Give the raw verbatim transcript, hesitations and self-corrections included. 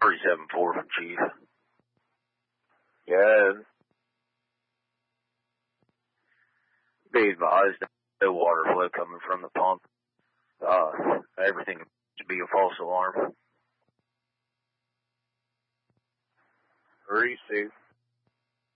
thirty-seven four from Chief. Yeah. Be advised, no water flow coming from the pump. Uh, everything should be a false alarm. Three, six.